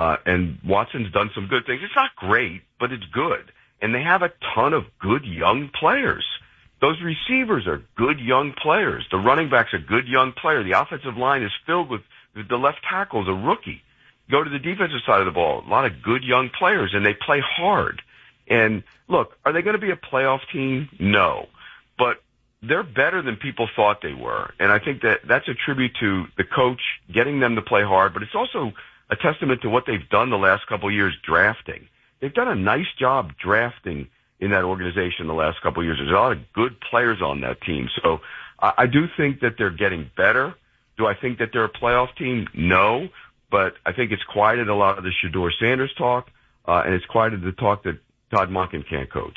And Watson's done some good things. It's not great, but it's good. And they have a ton of good young players. Those receivers are good young players. The running back's a good young player. The offensive line is filled with the left tackle's a rookie. Go to the defensive side of the ball, a lot of good young players, and they play hard. And look, are they going to be a playoff team? No. But they're better than people thought they were. And I think that that's a tribute to the coach getting them to play hard, but it's also a testament to what they've done the last couple of years drafting. They've done a nice job drafting in that organization the last couple of years. There's a lot of good players on that team. So I do think that they're getting better. Do I think that they're a playoff team? No. But I think it's quieted a lot of the Shedeur Sanders talk, and it's quieted the talk that Todd Monken can't coach.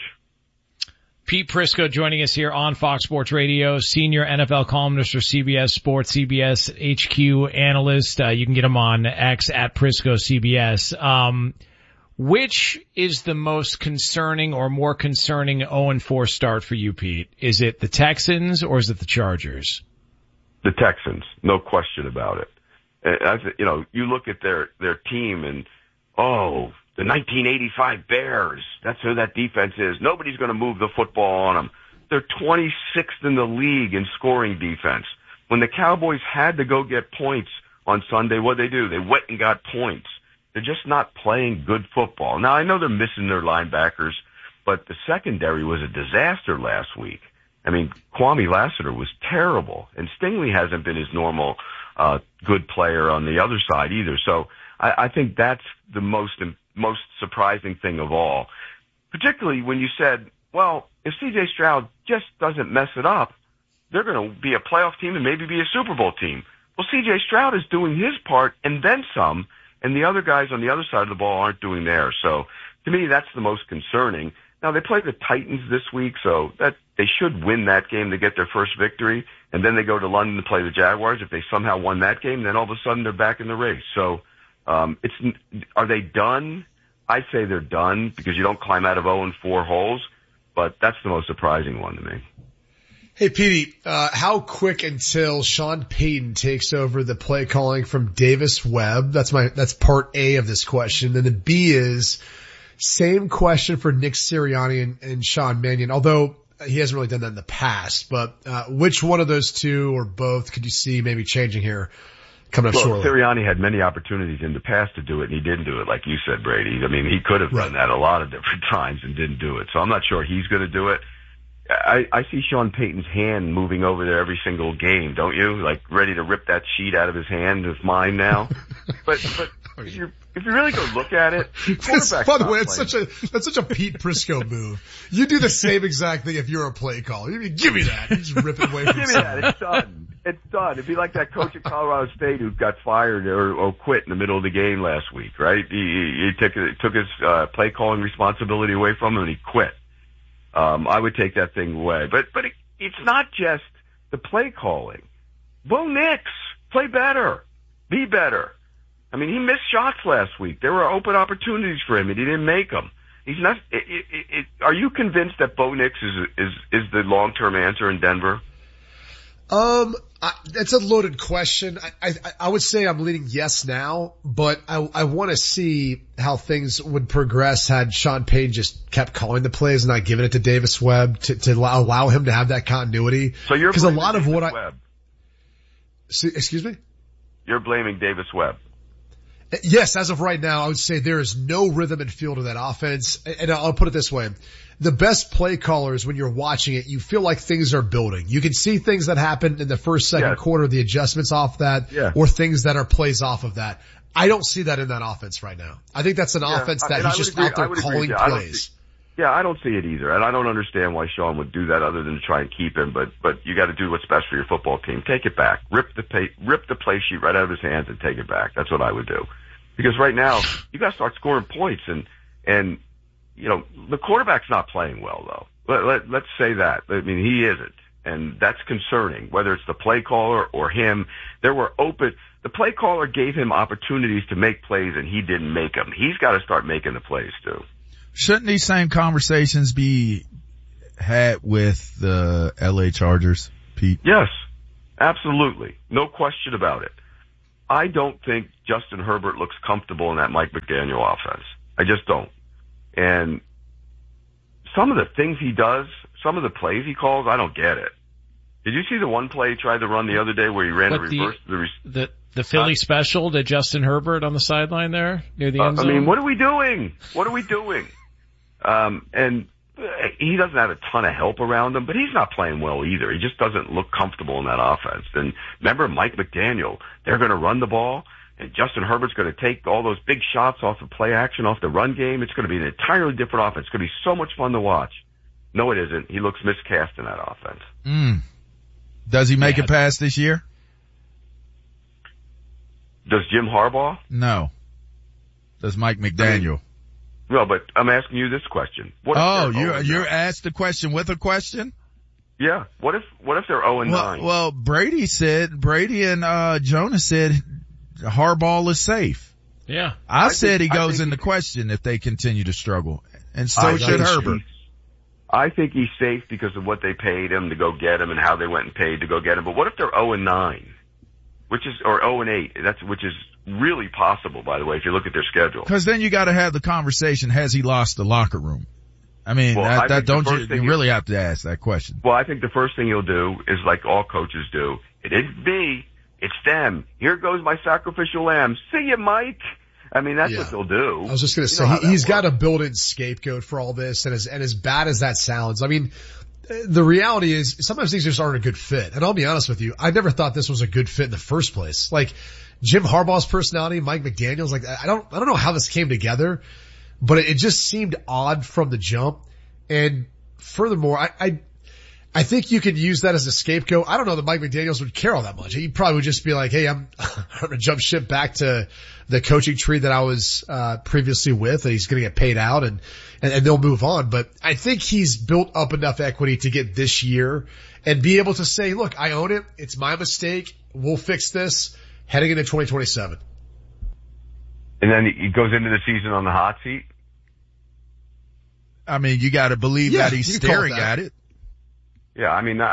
Pete Prisco joining us here on Fox Sports Radio, senior NFL columnist for CBS Sports, CBS HQ analyst. You can get him on X at Prisco CBS. Which is the most concerning or more concerning 0-4 start for you, Pete? Is it the Texans or is it the Chargers? The Texans, no question about it. You know, you look at their team and, the 1985 Bears, that's who that defense is. Nobody's going to move the football on them. They're 26th in the league in scoring defense. When the Cowboys had to go get points on Sunday, what did they do? They went and got points. They're just not playing good football. Now, I know they're missing their linebackers, but the secondary was a disaster last week. I mean, Kwame Lassiter was terrible, and Stingley hasn't been his normal good player on the other side either. So I think that's the most surprising thing of all, particularly when you said, well, if C.J. Stroud just doesn't mess it up, they're going to be a playoff team and maybe be a Super Bowl team. Well, C.J. Stroud is doing his part and then some, and the other guys on the other side of the ball aren't doing theirs. So to me, that's the most concerning. Now, they play the Titans this week, so that they should win that game to get their first victory, and then they go to London to play the Jaguars. If they somehow won that game, then all of a sudden they're back in the race. So are they done? I say they're done because you don't climb out of 0-4 holes, but that's the most surprising one to me. Hey, Petey, how quick until Sean Payton takes over the play calling from Davis Webb? That's part A of this question. Then the B is same question for Nick Sirianni and Sean Mannion, although he hasn't really done that in the past, but which one of those two or both could you see maybe changing here coming up shortly? Sirianni had many opportunities in the past to do it, and he didn't do it, like you said, Brady. I mean, he could have done that a lot of different times and didn't do it. So I'm not sure he's going to do it. I see Sean Payton's hand moving over there every single game, don't you? Like ready to rip that sheet out of his hand, his mind now. But if you really go look at it, by the way, that's such a Pete Prisco move. You do the same exact thing if you're a play caller. Give me that. You just rip it away from Give me that. It's done. It's done. It'd be like that coach at Colorado State who got fired or quit in the middle of the game last week, right? He took his play calling responsibility away from him and he quit. I would take that thing away. But it's not just the play calling. Bo Nix, play better. Be better. I mean, he missed shots last week. There were open opportunities for him and he didn't make them. He's not, are you convinced that Bo Nix is the long-term answer in Denver? That's a loaded question. I would say I'm leaning yes now, but I want to see how things would progress had Sean Payton just kept calling the plays and not giving it to Davis Webb to allow him to have that continuity. So you're because a lot of what Webb. Excuse me? You're blaming Davis Webb. Yes, as of right now, I would say there is no rhythm and feel to that offense. And I'll put it this way. The best play callers, when you're watching it, you feel like things are building. You can see things that happened in the first, second quarter, the adjustments off that, or things that are plays off of that. I don't see that in that offense right now. I think that's an offense that he's just out there calling plays. I don't see it either. And I don't understand why Sean would do that other than to try and keep him. But you got to do what's best for your football team. Take it back. Rip the play sheet right out of his hands and take it back. That's what I would do. Because right now, you got to start scoring points and, you know, the quarterback's not playing well though. Let's say that. I mean, he isn't. And that's concerning, whether it's the play caller or him. The play caller gave him opportunities to make plays and he didn't make them. He's got to start making the plays too. Shouldn't these same conversations be had with the LA Chargers, Pete? Yes, absolutely. No question about it. I don't think Justin Herbert looks comfortable in that Mike McDaniel offense. I just don't. And some of the things he does, some of the plays he calls, I don't get it. Did you see the one play he tried to run the other day where he ran a reverse? The Philly special to Justin Herbert on the sideline there near the end zone? I mean, what are we doing? What are we doing? And he doesn't have a ton of help around him, but he's not playing well either. He just doesn't look comfortable in that offense. And remember Mike McDaniel, they're going to run the ball, and Justin Herbert's going to take all those big shots off the play action, off the run game. It's going to be an entirely different offense. It's going to be so much fun to watch. No, it isn't. He looks miscast in that offense. Does he make it past this year? Does Jim Harbaugh? No. Does Mike McDaniel? No, but I'm asking you this question. You're asked the question with a question? Yeah. What if they're 0-9? Well, Brady and Jonas said Harbaugh is safe. Yeah. I said he goes in the question if they continue to struggle. And so should Herbert. I think he's safe because of what they paid him to go get him and how they went and paid to go get him. But what if they're 0-9? Or 0-8? Which is really possible, by the way, if you look at their schedule. Because then you got to have the conversation: has he lost the locker room? I mean, you really have to ask that question. Well, I think the first thing he'll do is like all coaches do. It isn't me, it's them. Here goes my sacrificial lamb. See you, Mike. I mean, that's what they'll do. I was just going to say, he's got a built-in scapegoat for all this, and as bad as that sounds, I mean, the reality is sometimes things just aren't a good fit. And I'll be honest with you, I never thought this was a good fit in the first place. Like Jim Harbaugh's personality, Mike McDaniel's, like I don't know how this came together, but it just seemed odd from the jump. And furthermore, I think you could use that as a scapegoat. I don't know that Mike McDaniels would care all that much. He probably would just be like, hey, I'm going to jump ship back to the coaching tree that I was previously with, and he's going to get paid out and they'll move on. But I think he's built up enough equity to get this year and be able to say, look, I own it. It's my mistake. We'll fix this heading into 2027. And then he goes into the season on the hot seat. I mean, you got to believe that he's staring at it. Yeah, I mean,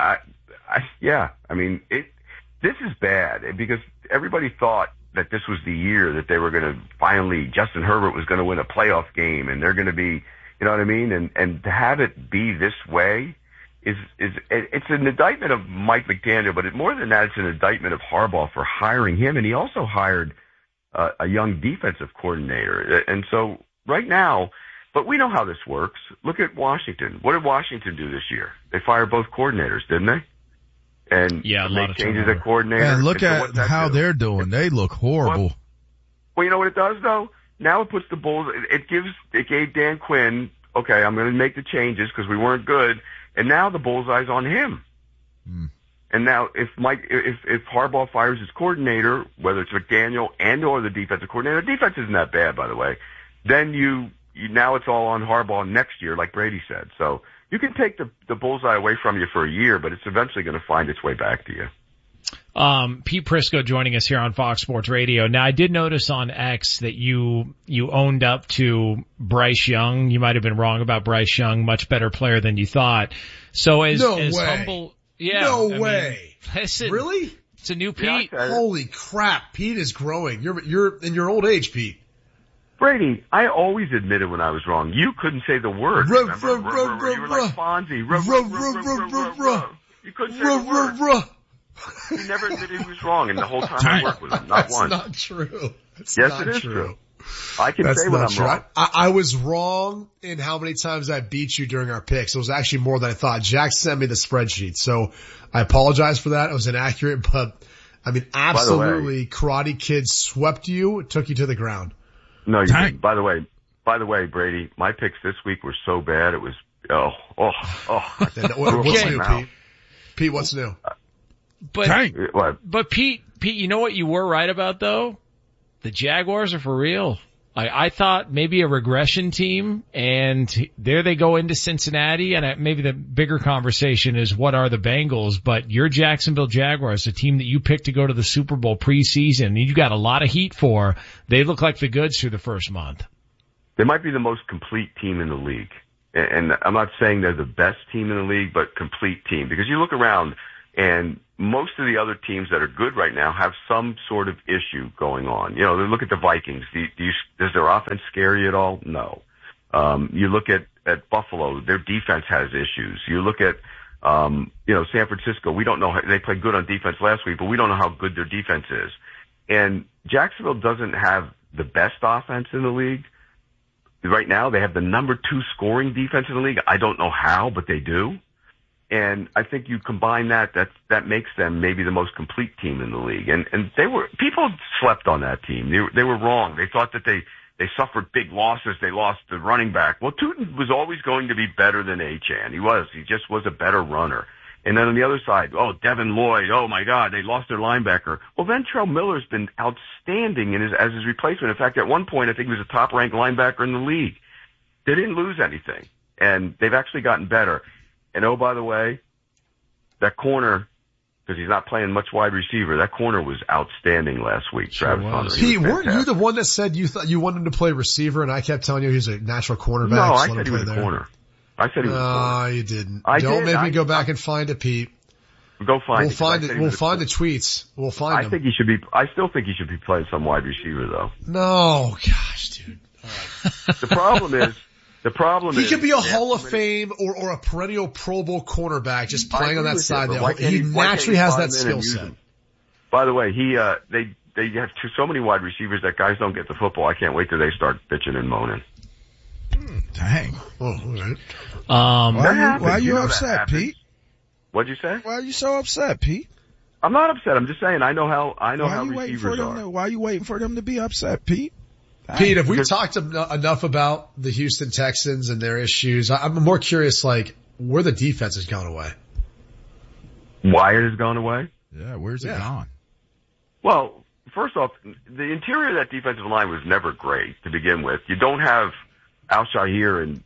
this is bad because everybody thought that this was the year that they were going to finally, Justin Herbert was going to win a playoff game and they're going to be, you know what I mean? And to have it be this way it's an indictment of Mike McDaniel, but more than that, it's an indictment of Harbaugh for hiring him. And he also hired a young defensive coordinator. And so right now, but we know how this works. Look at Washington. What did Washington do this year? They fired both coordinators, didn't they? And make changes at coordinator. And look at how they're doing. They look horrible. Well, you know what it does though? Now it puts the Bulls. It gave Dan Quinn. Okay, I'm going to make the changes because we weren't good, and now the bullseye's on him. And now if Harbaugh fires his coordinator, whether it's McDaniel or the defensive coordinator, the defense isn't that bad, by the way. Then now it's all on Harbaugh next year, like Brady said. So you can take the bullseye away from you for a year, but it's eventually going to find its way back to you. Pete Prisco joining us here on Fox Sports Radio. Now, I did notice on X that you owned up to Bryce Young. You might have been wrong about Bryce Young, much better player than you thought. So as humble, no way. Listen, really? It's a new Pete. Holy crap. Pete is growing. You're in your old age, Pete. Brady, I always admitted when I was wrong. You couldn't say the word. You were like Fonzie. You couldn't say the word. He never admitted he was wrong, and the whole time I worked with him, not once. That's not true. Yes, it is true. I can say when I'm wrong. I was wrong in how many times I beat you during our picks. It was actually more than I thought. Jack sent me the spreadsheet, so I apologize for that. It was inaccurate, but I mean, absolutely, Karate Kid swept you, took you to the ground. No, you didn't. By the way, Brady, my picks this week were so bad. It was, What's new, Pete? Pete, what's new? But Pete, you know what you were right about though? The Jaguars are for real. I thought maybe a regression team, and there they go into Cincinnati, and maybe the bigger conversation is what are the Bengals, but your Jacksonville Jaguars, a team that you picked to go to the Super Bowl preseason, you got a lot of heat for. They look like the goods through the first month. They might be the most complete team in the league. And I'm not saying they're the best team in the league, but complete team. Because you look around, And most of the other teams that are good right now have some sort of issue going on. You know, look at the Vikings. Does their offense scare you at all? No. You look at Buffalo, their defense has issues. You look at, San Francisco, we don't know how, they played good on defense last week, but we don't know how good their defense is. And Jacksonville doesn't have the best offense in the league. Right now, they have the number 2 scoring defense in the league. I don't know how, but they do. And I think you combine that makes them maybe the most complete team in the league. And people slept on that team. They were wrong. They thought that they suffered big losses. They lost the running back. Well, Tootin was always going to be better than Achane. He just was a better runner. And then on the other side, Devin Lloyd, oh my God, they lost their linebacker. Well, Ventrell Miller's been outstanding as his replacement. In fact, at one point, I think he was a top-ranked linebacker in the league. They didn't lose anything. And they've actually gotten better. And oh, by the way, that corner, because he's not playing much wide receiver, that corner was outstanding last week. Travis Hunter. Pete, weren't you the one that said you thought you wanted him to play receiver, and I kept telling you he's a natural cornerback? No, I said he was a corner. I said he was a corner. No, you didn't. Don't make me go back and find it, Pete. Go find it. We'll find the tweets. We'll find them. I still think he should be playing some wide receiver though. No, gosh, dude. All right. The problem is he could be a Hall of Fame or a perennial Pro Bowl cornerback just playing on that side there. He naturally has that skill set. By the way, they have so many wide receivers that guys don't get the football. I can't wait till they start bitching and moaning. Dang. Oh, all right. Why are you upset, Pete? What'd you say? Why are you so upset, Pete? I'm not upset. I'm just saying I know how receivers are. Why are you waiting for them to be upset, Pete? Pete, have we talked enough about the Houston Texans and their issues? I'm more curious, where the defense has gone away. Why it has gone away? Yeah, where's it gone? Well, first off, the interior of that defensive line was never great to begin with. You don't have Al-Shahir and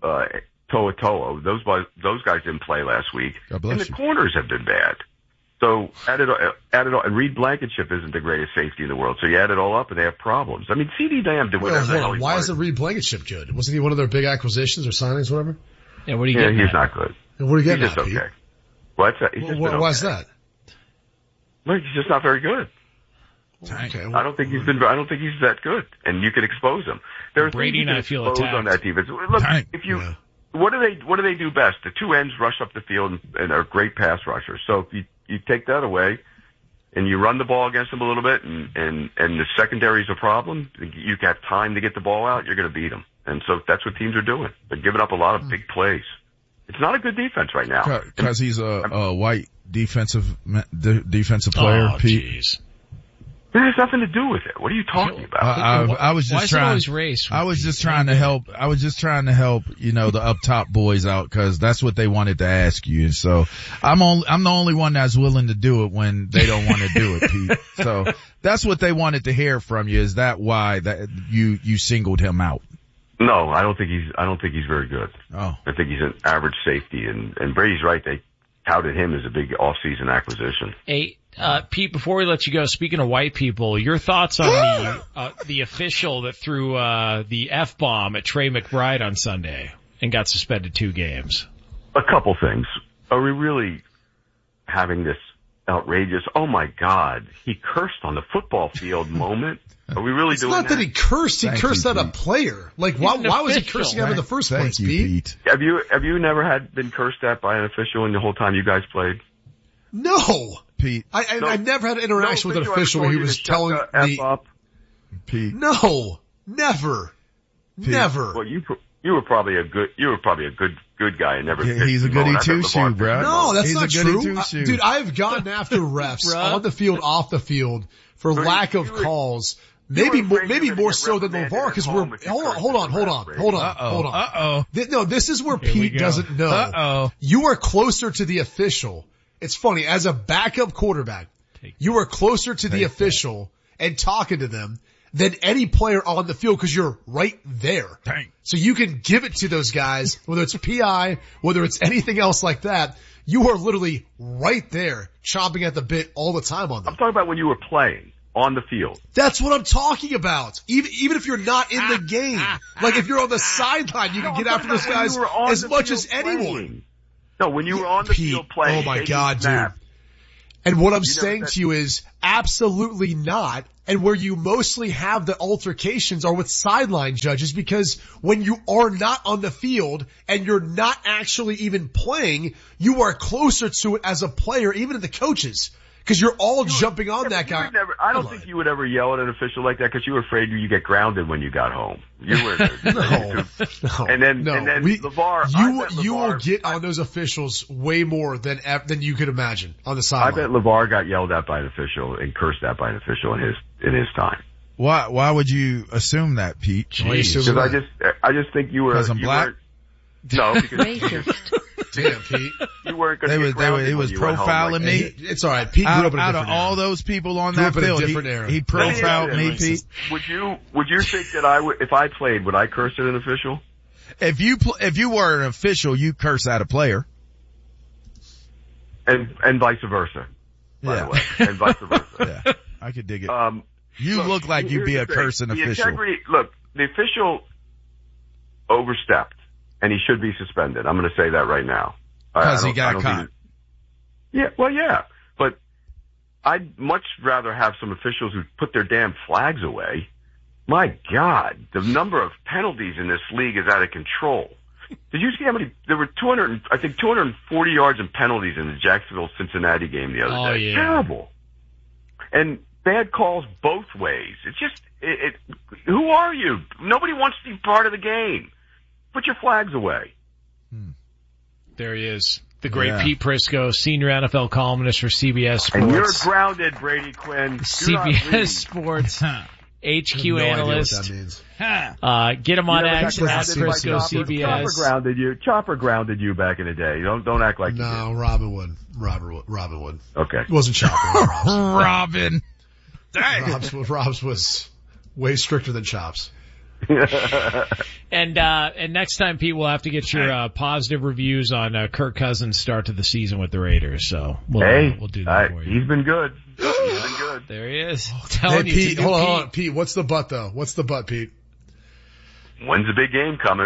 To'o. Those guys didn't play last week. And the corners have been bad. So add it all, and Reed Blankenship isn't the greatest safety in the world. So you add it all up and they have problems. I mean, CeeDee Lamb did whatever the hell he wanted. Why isn't Reed Blankenship good? Wasn't he one of their big acquisitions or signings, whatever? Yeah, what are you getting at? He's not good. And what are you getting at, Pete? Okay. Why is that? Well, he's just not very good. Okay. I don't think he's that good, and you can expose him. There are Brady and I feel attacked on that defense. Look, what do they do best? The 2 ends rush up the field and are great pass rushers. So if you take that away and you run the ball against them a little bit, and the secondary is a problem, you have time to get the ball out, you're going to beat them. And so that's what teams are doing. They're giving up a lot of big plays. It's not a good defense right now. Because he's a white defensive player, Pete. Geez. It has nothing to do with it. What are you talking about? I was just trying. I was just trying to help. I was just trying to help, the up top boys out, because that's what they wanted to ask you. And so I'm the only one that's willing to do it when they don't want to do it, Pete. So that's what they wanted to hear from you. Is that why that you singled him out? No, I don't think he's very good. Oh, I think he's an average safety, and Brady's right. They touted him as a big off-season acquisition. Hey, Pete, before we let you go, speaking of white people, your thoughts on the official that threw the F-bomb at Trey McBride on Sunday and got suspended 2 games? A couple things. Are we really having this outrageous, oh my God, he cursed on the football field moment? Are we really doing that? It's not that he cursed. He cursed at a player. Why was he cursing him in the first place, Pete? Have you never been cursed at by an official in the whole time you guys played? No. Pete. I never had an interaction with an official where he was telling me. Pete. No. Never. Pete. Never. Well, you were probably a good guy and never. He's a goody two shoe, bro. No, that's not true. Dude, I've gotten after refs on the field, off the field for lack of calls. Maybe more so than LeVar, because hold on. No, this is where Pete doesn't know. You are closer to the official. It's funny, as a backup quarterback, you are closer to the official and talking to them than any player on the field, because you're right there. Dang. So you can give it to those guys, whether it's PI, whether it's anything else like that. You are literally right there, chomping at the bit all the time on them. I'm talking about when you were playing on the field. That's what I'm talking about. Even if you're not in the game. Like if you're on the sideline, you can get after those guys as much as anyone. No, when you were on the field playing. Oh my God, dude. And what I'm saying to you is absolutely not. And where you mostly have the altercations are with sideline judges, because when you are not on the field and you're not actually even playing, you are closer to it as a player, even to the coaches. Because you're all jumping on that guy. I don't think you would ever yell at an official like that because you were afraid you get grounded when you got home. You were no. And then LeVar. You will get on those officials way more than you could imagine on the sideline. I bet LeVar got yelled at by an official and cursed at by an official in his time. Why would you assume that, Pete? Because I just think you were. Because I'm black. No, because damn, Pete. You weren't going to get grounded. He was profiling me. It's all right. Pete grew up in a out different of all those people on that field, he profiled me, Pete. Would you think that if I played, would I curse at an official? If you were an official, you curse at a player. And vice versa. By the way. And vice versa. Yeah. I could dig it. You look like you'd be a cursing official. The official overstepped. And he should be suspended. I'm going to say that right now. Because he got caught. Yeah. But I'd much rather have some officials who put their damn flags away. My God, the number of penalties in this league is out of control. Did you see how many? There were 240 yards in penalties in the Jacksonville-Cincinnati game the other day. Yeah. Terrible. And bad calls both ways. It's just, who are you? Nobody wants to be part of the game. Put your flags away. There he is. The great Pete Prisco, senior NFL columnist for CBS Sports. And you're grounded, Brady Quinn. CBS Sports HQ analyst. What that means. Get him on X at Prisco CBS. Chopper grounded you back in the day. Don't act like you did. Robin would. Okay. It wasn't Chopper. It was Robin. Dang. Rob's was way stricter than Chops. And next time, Pete, we'll have to get your positive reviews on Kirk Cousins' start to the season with the Raiders. So we'll do that for you. He's been good. There he is. Hey, Pete, hold on. Pete, what's the butt though? What's the butt, Pete? When's the big game coming?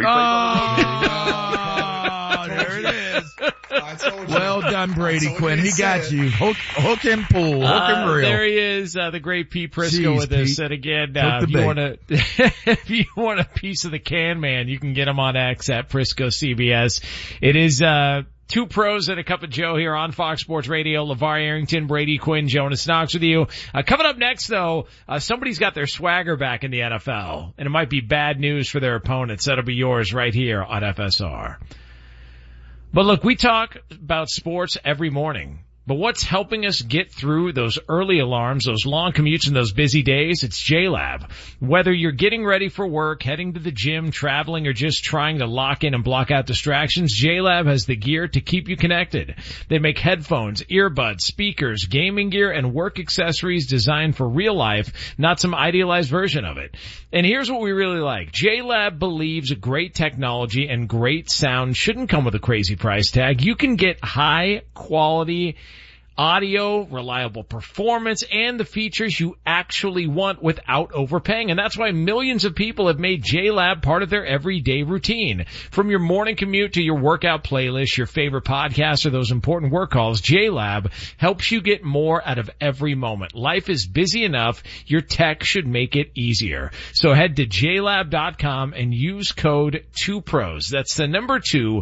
There it is. Well done, Brady Quinn. He got you. Hook and pull. Hook and reel. There he is, the great Pete Prisco with us. And again, if you want a piece of the can, man, you can get him on X at Prisco CBS. It is, two pros and a cup of Joe here on Fox Sports Radio. LeVar Arrington, Brady Quinn, Jonas Knox with you. Coming up next though, somebody's got their swagger back in the NFL, and it might be bad news for their opponents. That'll be yours right here on FSR. But look, we talk about sports every morning. But what's helping us get through those early alarms, those long commutes and those busy days? It's JLab. Whether you're getting ready for work, heading to the gym, traveling, or just trying to lock in and block out distractions, JLab has the gear to keep you connected. They make headphones, earbuds, speakers, gaming gear, and work accessories designed for real life, not some idealized version of it. And here's what we really like. JLab believes great technology and great sound shouldn't come with a crazy price tag. You can get high quality audio, reliable performance, and the features you actually want without overpaying. And that's why millions of people have made JLab part of their everyday routine. From your morning commute to your workout playlist, your favorite podcasts, or those important work calls, JLab helps you get more out of every moment. Life is busy enough. Your tech should make it easier. So head to JLab.com and use code 2pros. That's the number 2,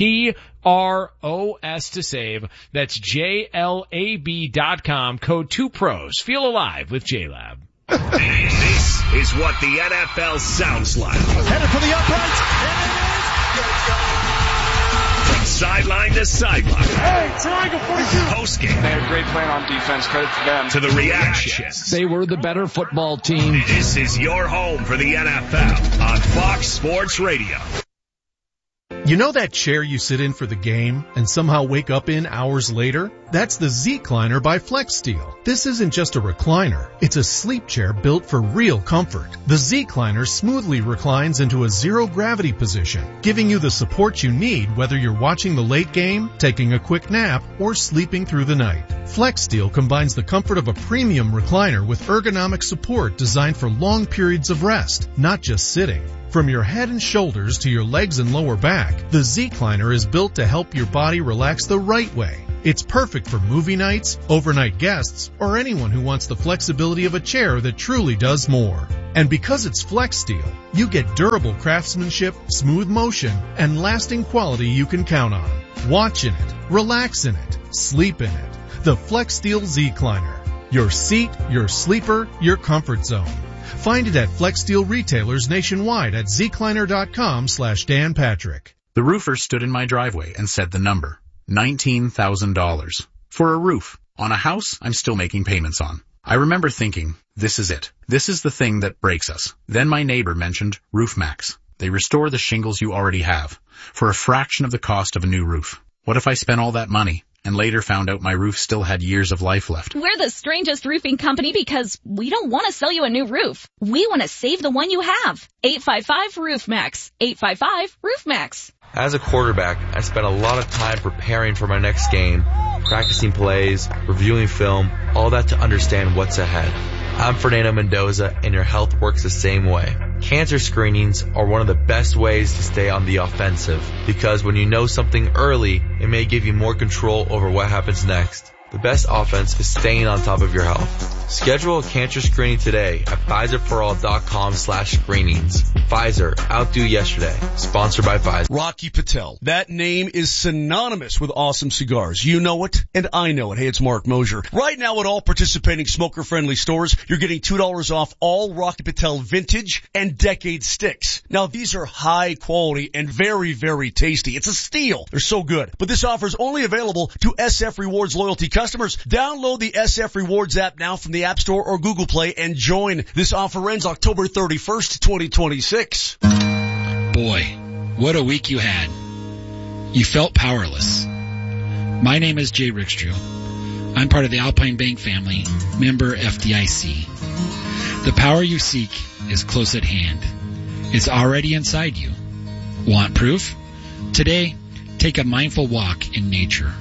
PROS to save. That's JLAB.com, code 2pros. Feel alive with JLab. This is what the NFL sounds like. Headed for the uprights. From sideline to sideline. Hey, triangle 42. Postgame. They had a great plan on defense. Credit to them. To the reactions. They were the better football team. This is your home for the NFL on Fox Sports Radio. You know that chair you sit in for the game and somehow wake up in hours later? That's the Z-Cliner by FlexSteel. This isn't just a recliner. It's a sleep chair built for real comfort. The Z-Cliner smoothly reclines into a zero-gravity position, giving you the support you need whether you're watching the late game, taking a quick nap, or sleeping through the night. FlexSteel combines the comfort of a premium recliner with ergonomic support designed for long periods of rest, not just sitting. From your head and shoulders to your legs and lower back, the Z-Cliner is built to help your body relax the right way. It's perfect for movie nights, overnight guests, or anyone who wants the flexibility of a chair that truly does more. And because it's FlexSteel, you get durable craftsmanship, smooth motion, and lasting quality you can count on. Watch in it, relax in it, sleep in it. The FlexSteel Z-Cliner. Your seat, your sleeper, your comfort zone. Find it at FlexSteel retailers nationwide at zcliner.com/Dan Patrick. The roofer stood in my driveway and said the number, $19,000. For a roof on a house I'm still making payments on. I remember thinking, this is it. This is the thing that breaks us. Then my neighbor mentioned RoofMax. They restore the shingles you already have for a fraction of the cost of a new roof. What if I spent all that money and later found out my roof still had years of life left? We're the strangest roofing company because we don't want to sell you a new roof. We want to save the one you have. 855-ROOFMAX. 855-ROOFMAX. As a quarterback, I spent a lot of time preparing for my next game, practicing plays, reviewing film, all that to understand what's ahead. I'm Fernando Mendoza, and your health works the same way. Cancer screenings are one of the best ways to stay on the offensive, because when you know something early, it may give you more control over what happens next. The best offense is staying on top of your health. Schedule a cancer screening today at Pfizerforall.com/screenings. Pfizer, outdo yesterday. Sponsored by Pfizer. Rocky Patel. That name is synonymous with awesome cigars. You know it, and I know it. Hey, it's Mark Mosier. Right now at all participating smoker-friendly stores, you're getting $2 off all Rocky Patel vintage and decade sticks. Now, these are high quality and very, very tasty. It's a steal. They're so good. But this offer is only available to SF Rewards loyalty customers. Download the SF Rewards app now from the App Store or Google Play and join. This offer ends October 31st, 2026. Boy, what a week you had. You felt powerless. My name is Jay Rickstrew. I'm part of the Alpine Bank family, member FDIC. The power you seek is close at hand. It's already inside you. Want proof? Today, take a mindful walk in nature.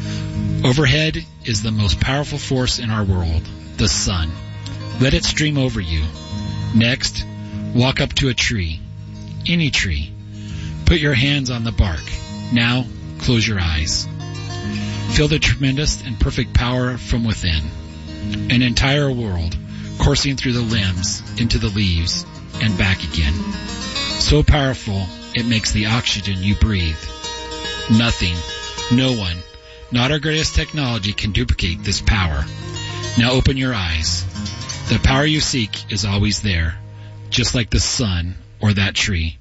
Overhead is the most powerful force in our world, the sun. Let it stream over you. Next, walk up to a tree. Any tree. Put your hands on the bark. Now, close your eyes. Feel the tremendous and perfect power from within. An entire world coursing through the limbs, into the leaves, and back again. So powerful, it makes the oxygen you breathe. Nothing, no one, not our greatest technology can duplicate this power. Now open your eyes. The power you seek is always there, just like the sun or that tree.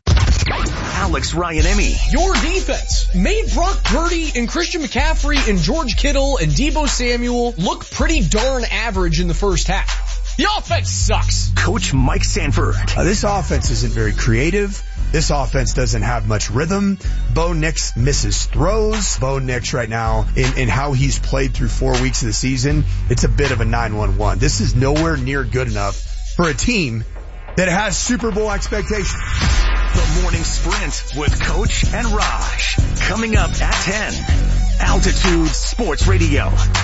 Alex Ryan-Emmy. Your defense made Brock Purdy and Christian McCaffrey and George Kittle and Deebo Samuel look pretty darn average in the first half. The offense sucks. Coach Mike Sanford. This offense isn't very creative. This offense doesn't have much rhythm. Bo Nix misses throws. Bo Nix right now, in how he's played through 4 weeks of the season, it's a bit of a 9-1-1. This is nowhere near good enough for a team that has Super Bowl expectations. The Morning Sprint with Coach and Raj. Coming up at 10. Altitude Sports Radio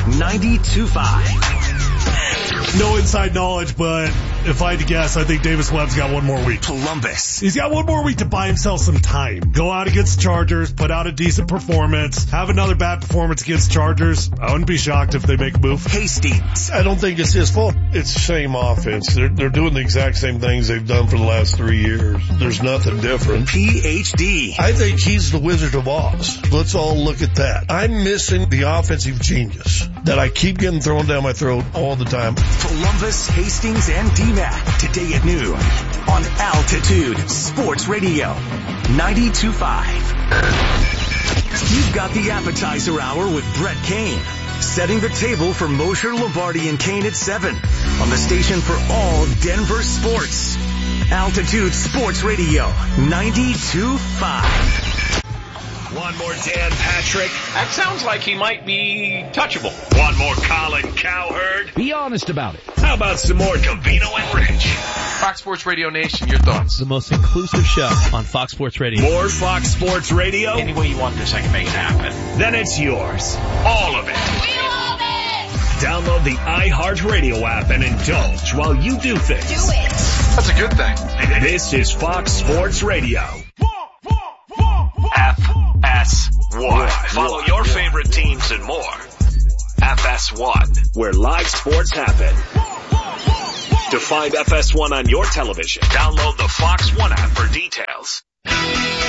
92.5. No inside knowledge, but if I had to guess, I think Davis Webb's got one more week. Columbus. He's got one more week to buy himself some time. Go out against the Chargers, put out a decent performance, have another bad performance against Chargers. I wouldn't be shocked if they make a move. Hastings. I don't think it's his fault. It's the same offense. They're doing the exact same things they've done for the last 3 years. There's nothing different. PhD. I think he's the Wizard of Oz. Let's all look at that. I'm missing the offensive genius that I keep getting thrown down my throat all the time. Columbus, Hastings, and DMAC today at noon on Altitude Sports Radio 92.5. You've got the appetizer hour with Brett Kane, setting the table for Mosher, Lombardi, and Kane at 7 on the station for all Denver sports. Altitude Sports Radio 92.5. One more Dan Patrick. That sounds like he might be touchable. One more Colin Cowherd. Be honest about it. How about some more Covino and Rich? Fox Sports Radio Nation, your thoughts? The most inclusive show on Fox Sports Radio. More Fox Sports Radio? Any way you want this, I can make it happen. Then it's yours. All of it. We love it! Download the iHeartRadio app and indulge while you do things. Do it. That's a good thing. This is Fox Sports Radio. FS FS1. Follow your favorite teams and more. FS1, where live sports happen. To find FS1 on your television, download the Fox One app for details.